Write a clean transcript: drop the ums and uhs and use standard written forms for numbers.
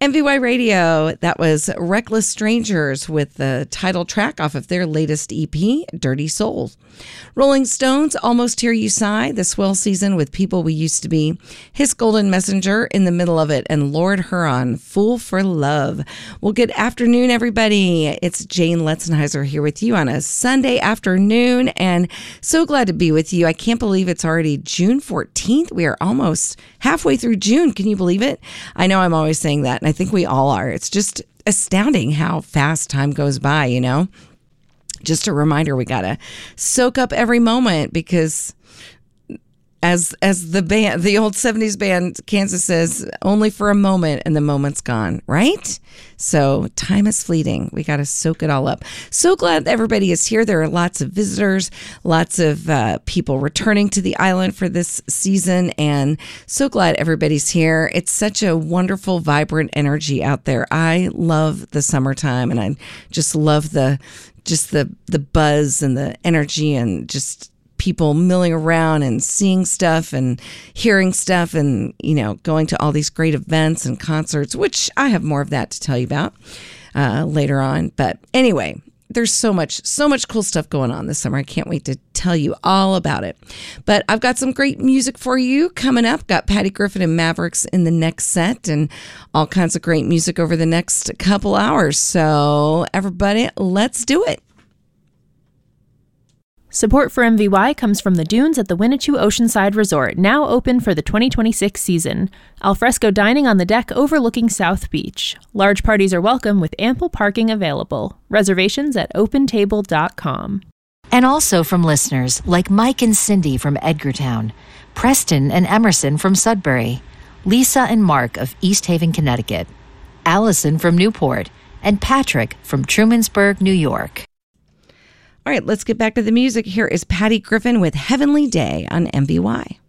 MVY Radio, that was Reckless Strangers with the title track off of their latest EP, Dirty Souls. Rolling Stones, Almost Hear You Sigh, The Swell Season with People We Used to Be, His Golden Messenger, In the Middle of It, and Lord Huron, Fool for Love. Well, good afternoon, everybody. It's Jane Letzenheiser here with you on a Sunday afternoon, and so glad to be with you. I can't believe it's already June 14th. We are almost halfway through June. Can you believe it? I know I'm always saying that, and I think we all are. It's just astounding how fast time goes by, you know? Just a reminder, we got to soak up every moment because as the band, the old 70s band, Kansas says, only for a moment and the moment's gone, right? So time is fleeting. We got to soak it all up. So glad everybody is here. There are lots of visitors, lots of people returning to the island for this season, and so glad everybody's here. It's such a wonderful, vibrant energy out there. I love the summertime, and I just love the buzz and the energy and just people milling around and seeing stuff and hearing stuff and, you know, going to all these great events and concerts, which I have more of that to tell you about later on. But anyway, there's so much cool stuff going on this summer. I can't wait to tell you all about it. But I've got some great music for you coming up. Got Patty Griffin and Mavericks in the next set and all kinds of great music over the next couple hours. So everybody, let's do it. Support for MVY comes from the Dunes at the Winnetou Oceanside Resort, now open for the 2026 season. Alfresco dining on the deck overlooking South Beach. Large parties are welcome with ample parking available. Reservations at opentable.com. And also from listeners like Mike and Cindy from Edgartown, Preston and Emerson from Sudbury, Lisa and Mark of East Haven, Connecticut, Allison from Newport, and Patrick from Trumansburg, New York. All right, let's get back to the music. Here is Patty Griffin with Heavenly Day on MVY.